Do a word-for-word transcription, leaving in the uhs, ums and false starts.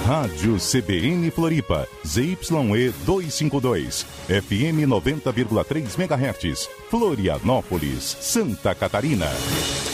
Rádio C B N Floripa, Z Y E duzentos e cinquenta e dois, F M noventa vírgula três megahertz, Florianópolis, Santa Catarina.